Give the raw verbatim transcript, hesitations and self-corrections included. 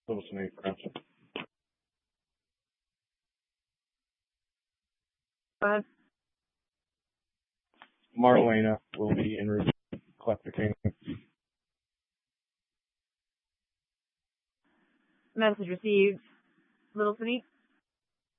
Listening, gotcha. Go ahead. Marlena will be in route to collect the king. Message received. Little Sneak.